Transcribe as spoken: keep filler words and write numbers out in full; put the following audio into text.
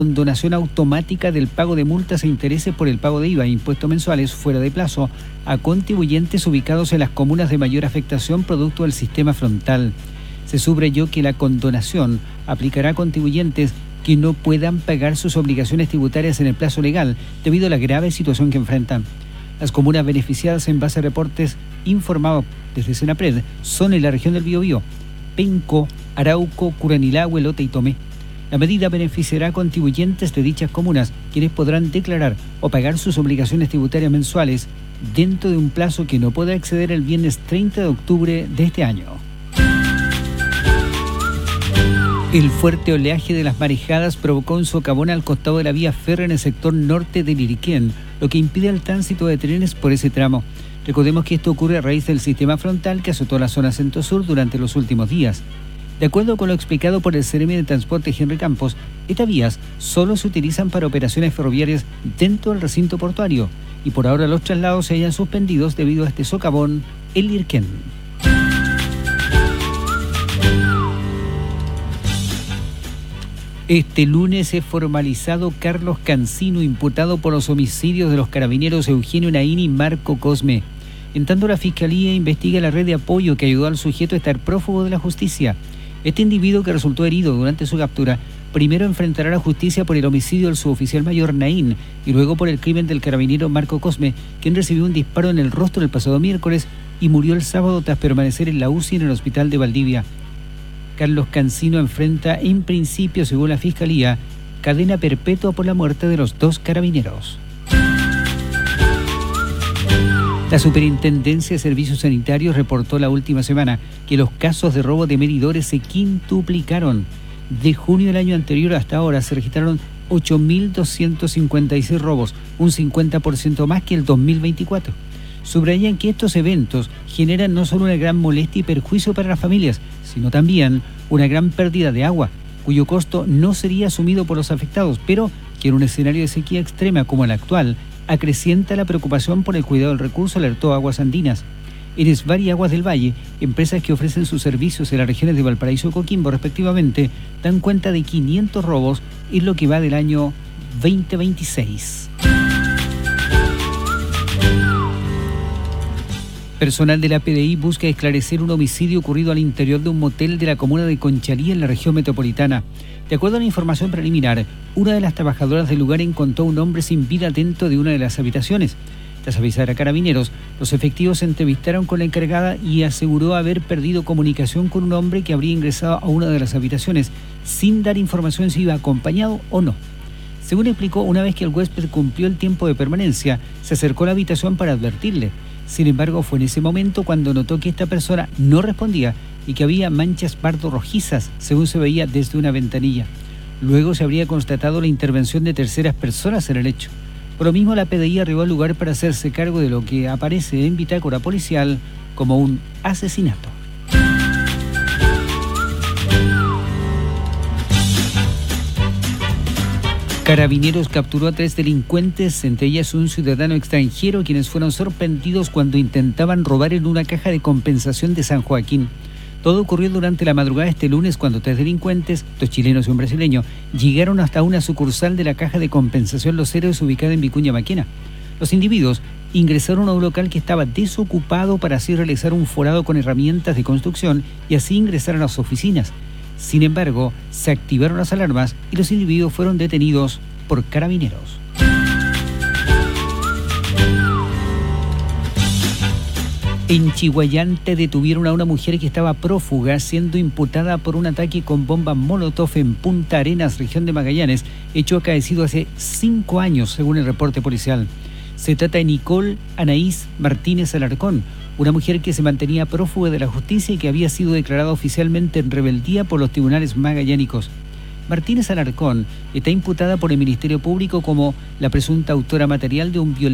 condonación automática del pago de multas e intereses por el pago de I V A e impuestos mensuales fuera de plazo a contribuyentes ubicados en las comunas de mayor afectación producto del sistema frontal. Se subrayó que la condonación aplicará a contribuyentes que no puedan pagar sus obligaciones tributarias en el plazo legal debido a la grave situación que enfrentan. Las comunas beneficiadas en base a reportes informados desde Senapred son en la región del Biobío, Penco, Arauco, Curanilahue, Lota y Tomé. La medida beneficiará a contribuyentes de dichas comunas, quienes podrán declarar o pagar sus obligaciones tributarias mensuales dentro de un plazo que no pueda exceder el viernes treinta de octubre de este año. El fuerte oleaje de las marejadas provocó un socavón al costado de la vía férrea en el sector norte de Liriquén, lo que impide el tránsito de trenes por ese tramo. Recordemos que esto ocurre a raíz del sistema frontal que azotó la zona centro-sur durante los últimos días. De acuerdo con lo explicado por el Seremi de Transporte Henry Campos, estas vías solo se utilizan para operaciones ferroviarias dentro del recinto portuario y por ahora los traslados se hayan suspendidos debido a este socavón en Liriquén. Este lunes es formalizado Carlos Cancino, imputado por los homicidios de los carabineros Eugenio Naín y Marco Cosme. En tanto, la Fiscalía investiga la red de apoyo que ayudó al sujeto a estar prófugo de la justicia. Este individuo, que resultó herido durante su captura, primero enfrentará la justicia por el homicidio del suboficial mayor Naín y luego por el crimen del carabinero Marco Cosme, quien recibió un disparo en el rostro el pasado miércoles y murió el sábado tras permanecer en la U C I en el hospital de Valdivia. Carlos Cancino enfrenta, en principio, según la Fiscalía, cadena perpetua por la muerte de los dos carabineros. La Superintendencia de Servicios Sanitarios reportó la última semana que los casos de robo de medidores se quintuplicaron. De junio del año anterior hasta ahora se registraron ocho mil doscientos cincuenta y seis robos, un cincuenta por ciento más que el dos mil veinticuatro. Subrayan que estos eventos generan no solo una gran molestia y perjuicio para las familias, sino también una gran pérdida de agua, cuyo costo no sería asumido por los afectados, pero que en un escenario de sequía extrema como el actual, acrecienta la preocupación por el cuidado del recurso, alertó Aguas Andinas. En Esvar y Aguas del Valle, empresas que ofrecen sus servicios en las regiones de Valparaíso y Coquimbo, respectivamente, dan cuenta de quinientos robos en lo que va del año veinte veintiséis. Personal de la P D I busca esclarecer un homicidio ocurrido al interior de un motel de la comuna de Conchalí en la región metropolitana. De acuerdo a la información preliminar, una de las trabajadoras del lugar encontró a un hombre sin vida dentro de una de las habitaciones. Tras avisar a carabineros, los efectivos se entrevistaron con la encargada y aseguró haber perdido comunicación con un hombre que habría ingresado a una de las habitaciones sin dar información si iba acompañado o no. Según explicó, una vez que el huésped cumplió el tiempo de permanencia, se acercó a la habitación para advertirle. Sin embargo, fue en ese momento cuando notó que esta persona no respondía y que había manchas pardo rojizas, según se veía desde una ventanilla. Luego se habría constatado la intervención de terceras personas en el hecho. Por lo mismo, la P D I arribó al lugar para hacerse cargo de lo que aparece en bitácora policial como un asesinato. Carabineros capturó a tres delincuentes, entre ellas un ciudadano extranjero, quienes fueron sorprendidos cuando intentaban robar en una caja de compensación de San Joaquín. Todo ocurrió durante la madrugada de este lunes cuando tres delincuentes, dos chilenos y un brasileño, llegaron hasta una sucursal de la caja de compensación Los Héroes ubicada en Vicuña Maquena. Los individuos ingresaron a un local que estaba desocupado para así realizar un forado con herramientas de construcción y así ingresar a las oficinas. Sin embargo, se activaron las alarmas y los individuos fueron detenidos por carabineros. En Chihuayante detuvieron a una mujer que estaba prófuga, siendo imputada por un ataque con bomba Molotov en Punta Arenas, región de Magallanes, hecho acaecido hace cinco años, según el reporte policial. Se trata de Nicole Anaís Martínez Alarcón, una mujer que se mantenía prófuga de la justicia y que había sido declarada oficialmente en rebeldía por los tribunales magallánicos. Martínez Alarcón está imputada por el Ministerio Público como la presunta autora material de un violento